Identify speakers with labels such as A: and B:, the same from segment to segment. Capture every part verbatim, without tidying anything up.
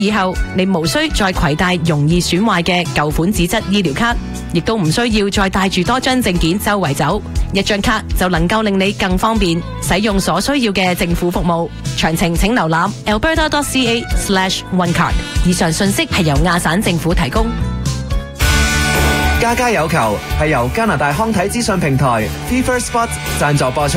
A: 以後你無需再攜帶容易損壞嘅舊款紙質醫療卡，亦都唔需要再帶住多張證件周圍走，一張卡就能夠令你更方便使用所需要嘅政府服務。詳情請瀏覽 alberta dot c a slash one card。以上信息係由亞省政府提供。
B: 家家有球係由加拿大康體資訊平台 FIFA Sports 贊助播出。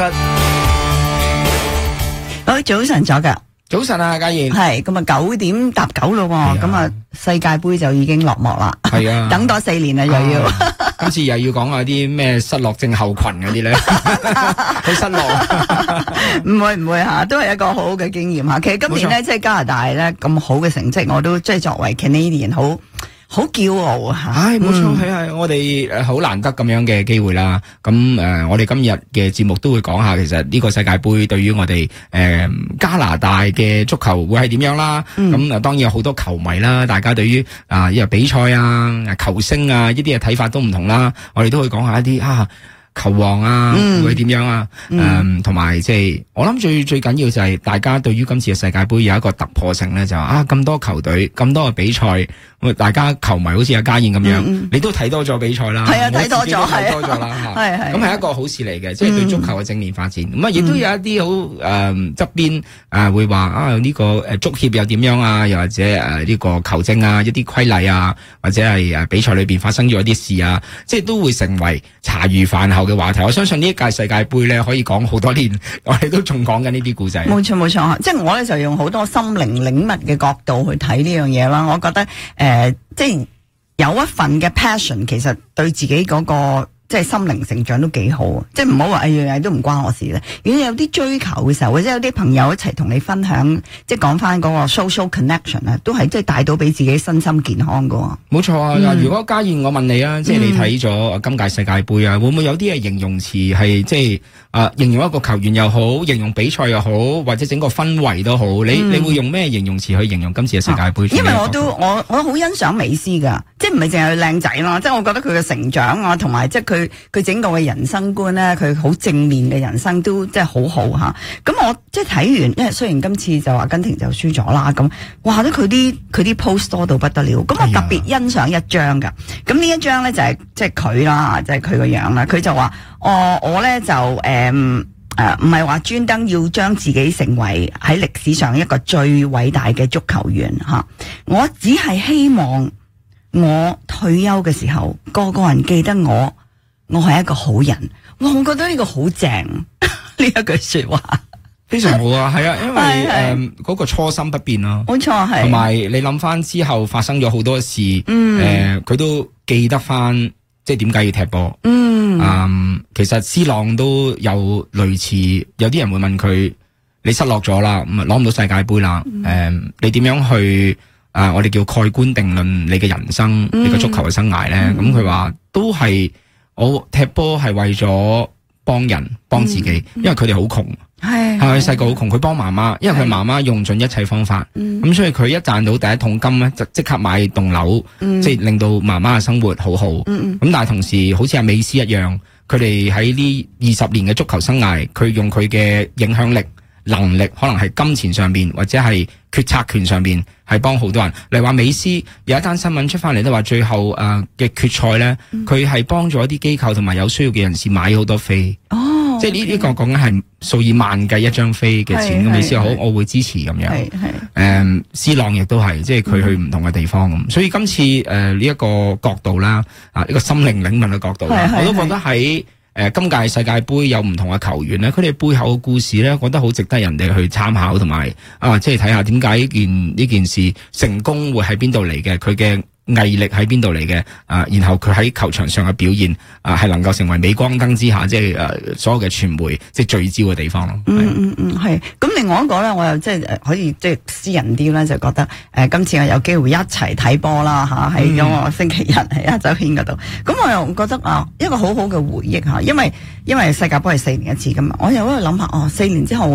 C: 好，早晨咗噶。
D: 早晨啊，嘉燕。
C: 係咁啊，九點搭九咯，咁啊世界盃就已經落幕啦。
D: 係啊，
C: 等多四年啦，又要。
D: 啊、今次又要講下啲咩失落症候群嗰啲咧，好失落。
C: 唔會唔會吓，都係一個好好嘅經驗吓。其實今年咧，即係加拿大咧咁好嘅成績，我都即係作為 Canadian 好。好驕傲啊！
D: 唉，冇錯，係係我哋誒好難得咁樣嘅機會啦。咁誒、呃，我哋今日嘅節目都會講下，其實呢個世界盃對於我哋誒、呃、加拿大嘅足球會係點樣啦。咁啊、嗯，當然有好多球迷啦，大家對於啊呢個比賽啊、球星啊呢啲嘅睇法都唔同啦。我哋都會講下一啲啊。球王啊，嗯、會點樣啊？誒、嗯，同埋即係我諗最最緊要就係大家對於今次嘅世界盃有一個突破性咧，就啊咁多球隊咁多嘅比賽，大家球迷好似阿家燕咁樣，嗯嗯你都睇多咗比賽啦，
C: 係啊，睇多咗，
D: 睇多咗啦嚇，係係，咁係一個好事嚟嘅，即係、嗯、對足球嘅正面發展。咁啊，亦都有一啲好誒側邊誒會話啊呢、呢個誒足協又點樣啊？又或者誒呢、啊呢個球證啊一啲規例啊，或者係誒比賽裏邊發生咗一啲事啊，即係都會成為茶餘飯後嘅話題。我相信呢一屆世界盃咧可以講好多年，我哋都仲講緊呢啲故仔。
C: 冇錯冇錯，即係我咧就用好多心靈領悟嘅角度去睇呢樣嘢啦。我覺得誒、呃，即係有一份嘅 passion， 其實對自己嗰、那個即係心靈成長都幾好啊！即係唔好話樣樣都唔關我事咧。如果有啲追求嘅時候，或者有啲朋友一齊同你分享，即係講翻嗰個 social connection 啊，都係即係帶到俾自己身心健康噶。
D: 冇錯啊！嗯、如果家燕，我問你啊，即係你睇咗今屆世界盃啊，會唔會有啲嘅形容詞係即係啊形容一個球員又好，形容比賽又好，或者整個氛圍都好？你、嗯、你會用咩形容詞去形容今次嘅世界盃、啊？
C: 因為我都我我好欣賞美斯噶，即係唔係淨係靚仔咯，即係我覺得佢嘅成長啊，同埋即係佢。佢整個嘅人生觀咧，佢好正面嘅人生都即係好好吓。咁我即係睇完，因為雖然今次就阿根廷就輸咗啦，咁哇都佢啲佢啲 post 多到不得了。咁我特別欣賞一張噶。咁呢一張咧就係即係佢啦，就係佢個樣啦。佢就話：哦，我咧就誒誒，唔係話專登要將自己成為喺歷史上一個最偉大嘅足球員吓。我只係希望我退休嘅時候，個個人記得我。我係一個好人，哇！我覺得呢個好正，呢一句說話
D: 非常好啊，係啊，因為誒嗰、呃那個初心不變咯，
C: 冇錯係。同
D: 埋你諗翻之後發生咗好多事，誒、嗯，佢、呃、都記得翻，即係點解要踢波？嗯，嗯，其實 C 朗都有類似，有啲人會問佢：你失落咗啦，咁啊攞唔到世界盃啦，誒、嗯呃，你點樣去啊、呃？我哋叫蓋棺定論你嘅人生，嗯、你個足球嘅生涯咧？咁佢話都係。我踢波係為咗幫人幫自己，嗯、因為佢哋好窮，係係細個好窮，佢幫媽媽，因為佢媽媽用盡一切方法，咁、嗯、所以佢一賺到第一桶金咧，就即刻買棟樓，嗯、即係令到媽媽嘅生活好好。咁、嗯、但係同時，好似阿美斯一樣，佢哋喺呢二十年嘅足球生涯，佢用佢嘅影響力、能力，可能係金錢上邊或者係決策權上邊，係幫好多人。例如話美斯有一單新聞出翻嚟都話，最後誒嘅、呃、決賽咧，佢係幫咗一啲機構同埋有需要嘅人士買好多飛。哦，即係呢呢個講緊係數以萬計一張飛嘅錢。咁美斯好，我會支持咁樣。係係誒，C 朗亦都係，即係佢去唔同嘅地方咁。嗯、所以今次誒呢一個角度啦，啊呢、這個心靈領悟嘅角度啦，我都覺得喺。誒、呃，今屆世界盃有唔同嘅球員咧，佢哋背後嘅故事咧，覺得好值得人哋去參考，同埋啊，即係睇下點解呢件呢件事成功會喺邊度嚟嘅，佢嘅毅力喺邊度嚟嘅啊，然後佢喺球場上嘅表現啊，係能夠成為鎂光燈之下，即係誒、啊、所有嘅傳媒即係聚焦嘅地方咯。
C: 嗯嗯嗯，係。咁另外一個咧，我又即係誒可以即係私人啲咧，就覺得誒、呃、今次我有機會一齊睇波啦吓，喺嗰個星期日喺亞洲片嗰度。咁、嗯、我又覺得啊，一個好好嘅回憶吓，因為因為世界盃係四年一次噶嘛，我又喺度諗下哦，四年之後會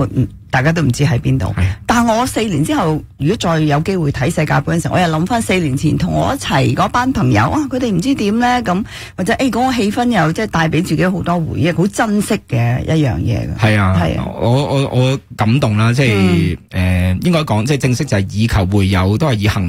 C: 大家都唔知喺邊度。但係我四年之後，如果再有機會睇世界盃嘅時候，我又諗翻四年前同我一齊嗰班朋友啊，佢哋唔知點咧咁，或者誒嗰個氣氛又即係帶俾自己好多回憶，好珍惜嘅一樣嘢嘅。
D: 係啊，
C: 係啊，
D: 我我我感動啦，即係誒、嗯呃，應該講即係正式就係以球會友，都係以行